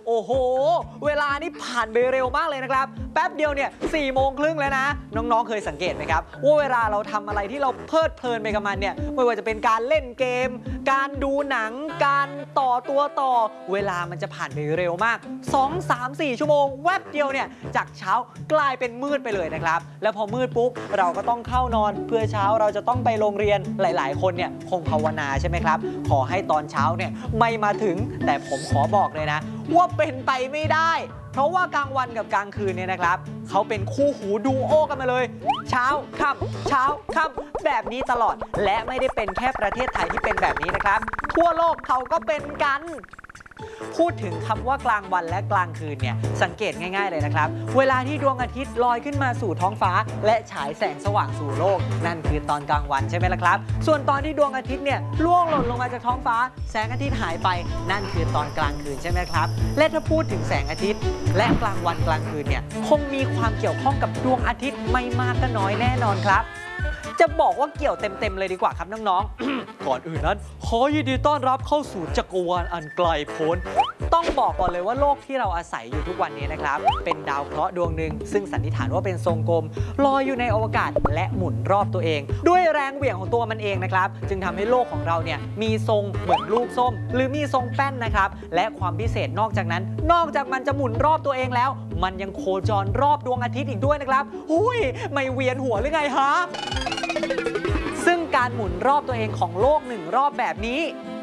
โอ้โหเวลานี่ผ่านไปเร็วมากเลยนะครับแป๊บเดียวเนี่ย4:30แล้วนะน้องๆเคยสังเกตไหมครับว่าเวลาเราทำอะไรที่เราเพลิดเพลินไปกับมันเนี่ยไม่ว่าจะเป็นการเล่นเกมการดูหนังการต่อตัวต่อเวลามันจะผ่านไปเร็วมาก2 3 4 ชั่วโมงแวบเดียวเนี่ยจากเช้ากลายเป็นมืดไปเลยนะครับแล้วพอมืดปุ๊บเราก็ต้องเข้านอนเพื่อเช้าเราจะต้องไปโรงเรียนหลายๆคนเนี่ยคงภาวนาใช่ไหมครับขอให้ตอนเช้าเนี่ยไม่มาถึงแต่ผมขอบอกเลยนะว่าเป็นไปไม่ได้เพราะว่ากลางวันกับกลางคืนเนี่ยนะครับเขาเป็นคู่หูดูโอกันมาเลยเช้าค่ำเช้าค่ำแบบนี้ตลอดและไม่ได้เป็นแค่ประเทศไทยที่เป็นแบบนี้นะครับทั่วโลกเขาก็เป็นกันพูดถึงคำว่ากลางวันและกลางคืนเนี่ยสังเกตง่ายๆเลยนะครับเวลาที่ดวงอาทิตย์ลอยขึ้นมาสู่ท้องฟ้าและฉายแสงสว่างสู่โลกนั่นคือตอนกลางวันใช่ไหมล่ะครับส่วนตอนที่ดวงอาทิตย์เนี่ยล่วงหล่นลงมาจากท้องฟ้าแสงอาทิตย์หายไปนั่นคือตอนกลางคืนใช่ไหมครับและถ้าพูดถึงแสงอาทิตย์และกลางวันกลางคืนเนี่ยคงมีความเกี่ยวข้องกับดวงอาทิตย์ไม่มากก็น้อยแน่นอนครับจะบอกว่าเกี่ยวเต็มๆเลยดีกว่าครับน้องๆ ก่อนอื่นนั้นขอยินดีต้อนรับเข้าสู่จักรวาลอันไกลโพ้นต้องบอกก่อนเลยว่าโลกที่เราอาศัยอยู่ทุกวันนี้นะครับเป็นดาวเคราะห์ดวงหนึ่งซึ่งสันนิษฐานว่าเป็นทรงกลมลอยอยู่ในอวกาศและหมุนรอบตัวเองด้วยแรงเหวี่ยงของตัวมันเองนะครับจึงทำให้โลกของเราเนี่ยมีทรงเหมือนลูกส้มหรือมีทรงแป้นนะครับและความพิเศษนอกจากนั้นนอกจากมันจะหมุนรอบตัวเองแล้วมันยังโคจรรอบดวงอาทิตย์อีกด้วยนะครับหุ้ยไม่เวียนหัวหรือไงฮะซึ่งการหมุนรอบตัวเองของโลก1รอบแบบนี้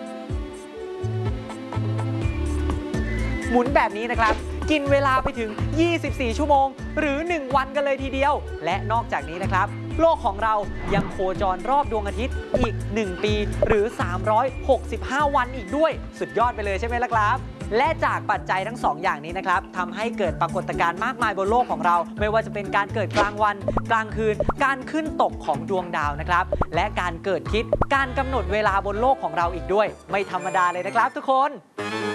หมุนแบบนี้นะครับกินเวลาไปถึง24 ชั่วโมงหรือ1วันกันเลยทีเดียวและนอกจากนี้นะครับโลกของเรายังโคจรรอบดวงอาทิตย์อีก1ปีหรือ365วันอีกด้วยสุดยอดไปเลยใช่ไหมล่ะครับและจากปัจจัยทั้ง2อย่างนี้นะครับทำให้เกิดปรากฏการณ์มากมายบนโลกของเราไม่ว่าจะเป็นการเกิดกลางวันกลางคืนการขึ้นตกของดวงดาวนะครับและการเกิดทิศการกำหนดเวลาบนโลกของเราอีกด้วยไม่ธรรมดาเลยนะครับทุกคน